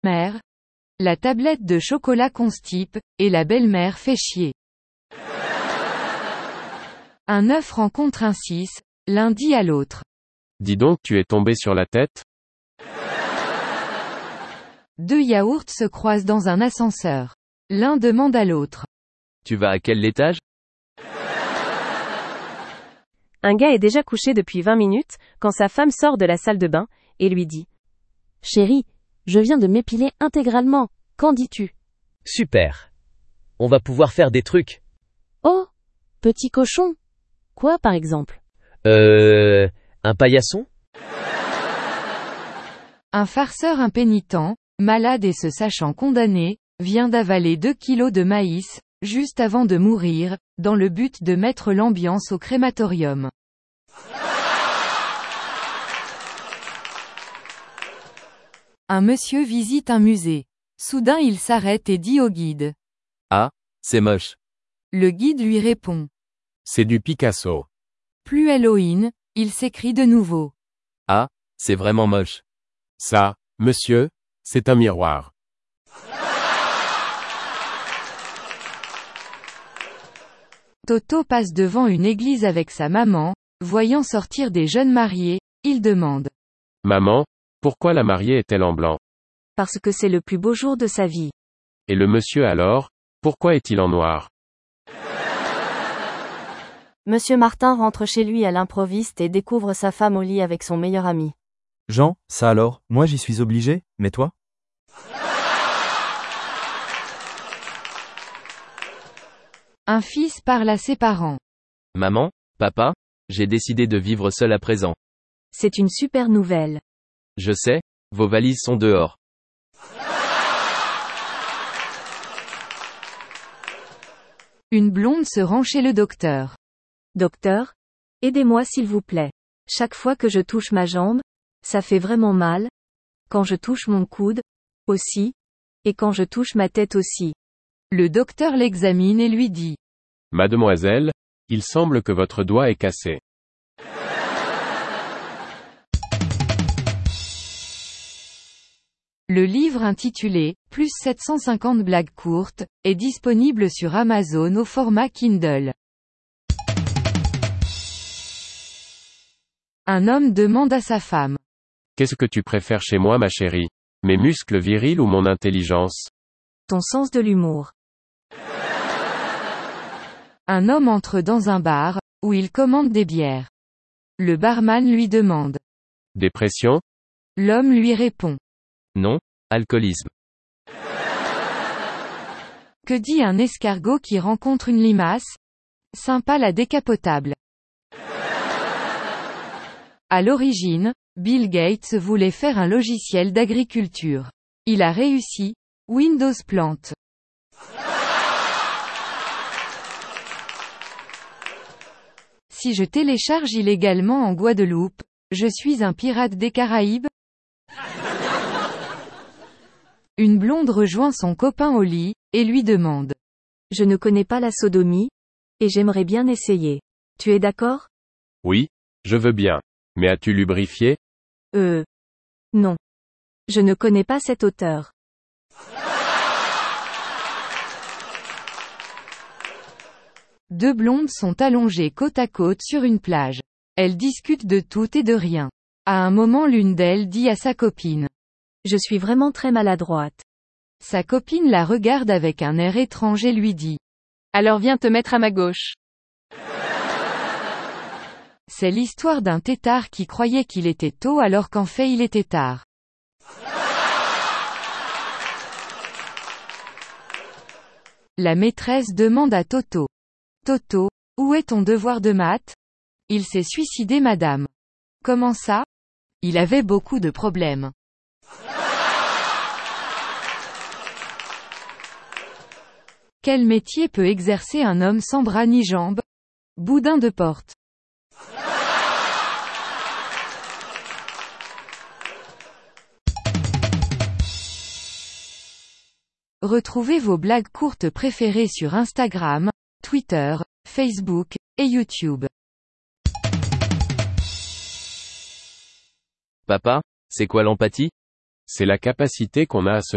Mère. La tablette de chocolat constipe, et la belle-mère fait chier. Un œuf rencontre un 6, l'un dit à l'autre. Dis donc, tu es tombé sur la tête? Deux yaourts se croisent dans un ascenseur. L'un demande à l'autre. Tu vas à quel étage? Un gars est déjà couché depuis 20 minutes, quand sa femme sort de la salle de bain, et lui dit. Chérie, je viens de m'épiler intégralement, qu'en dis-tu? Super. On va pouvoir faire des trucs. Oh, petit cochon. Quoi par exemple? Un paillasson? Un farceur impénitent, malade et se sachant condamné, vient d'avaler 2 kilos de maïs, juste avant de mourir, dans le but de mettre l'ambiance au crématorium. Un monsieur visite un musée. Soudain il s'arrête et dit au guide. Ah, c'est moche. Le guide lui répond. C'est du Picasso. Plus Halloween, il s'écrie de nouveau. Ah, c'est vraiment moche. Ça, monsieur, c'est un miroir. Toto passe devant une église avec sa maman, voyant sortir des jeunes mariés, il demande. Maman, pourquoi la mariée est-elle en blanc? Parce que c'est le plus beau jour de sa vie. Et le monsieur alors, pourquoi est-il en noir? Monsieur Martin rentre chez lui à l'improviste et découvre sa femme au lit avec son meilleur ami. Jean, ça alors, moi j'y suis obligé, mais toi? Un fils parle à ses parents. Maman, papa, j'ai décidé de vivre seul à présent. C'est une super nouvelle. Je sais, vos valises sont dehors. Une blonde se rend chez le docteur. Docteur, aidez-moi s'il vous plaît. Chaque fois que je touche ma jambe, ça fait vraiment mal. Quand je touche mon coude, aussi. Et quand je touche ma tête aussi. Le docteur l'examine et lui dit. Mademoiselle, il semble que votre doigt est cassé. Le livre intitulé « Plus 750 blagues courtes » est disponible sur Amazon au format Kindle. Un homme demande à sa femme. Qu'est-ce que tu préfères chez moi, ma chérie? Mes muscles virils ou mon intelligence? Ton sens de l'humour. Un homme entre dans un bar, où il commande des bières. Le barman lui demande. Dépression? L'homme lui répond. Non, alcoolisme. Que dit un escargot qui rencontre une limace? Sympa la décapotable. À l'origine, Bill Gates voulait faire un logiciel d'agriculture. Il a réussi. Windows plante. Si je télécharge illégalement en Guadeloupe, je suis un pirate des Caraïbes? Une blonde rejoint son copain au lit, et lui demande. Je ne connais pas la sodomie, et j'aimerais bien essayer. Tu es d'accord? Oui, je veux bien. Mais as-tu lubrifié? Non. Je ne connais pas cet auteur. Deux blondes sont allongées côte à côte sur une plage. Elles discutent de tout et de rien. À un moment l'une d'elles dit à sa copine. Je suis vraiment très maladroite. Sa copine la regarde avec un air étrange et lui dit. Alors viens te mettre à ma gauche. C'est l'histoire d'un têtard qui croyait qu'il était tôt alors qu'en fait il était tard. La maîtresse demande à Toto. Toto, où est ton devoir de maths? Il s'est suicidé madame. Comment ça? Il avait beaucoup de problèmes. Quel métier peut exercer un homme sans bras ni jambes? Boudin de porte. Retrouvez vos blagues courtes préférées sur Instagram, Twitter, Facebook, et YouTube. Papa, c'est quoi l'empathie? C'est la capacité qu'on a à se